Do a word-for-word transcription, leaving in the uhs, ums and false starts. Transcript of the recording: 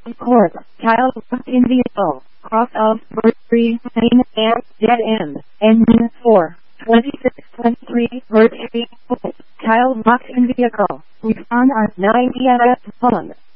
Court, child in vehicle, cross of Bird Main and dead end, engine four, twenty-six twenty-three, Bird child locked in vehicle, respond at nine p m.